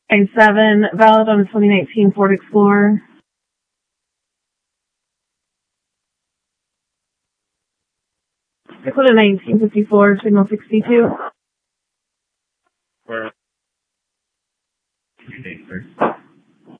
A7, valid on a 2019 Ford Explorer. Dakota 1954, signal 62. Where?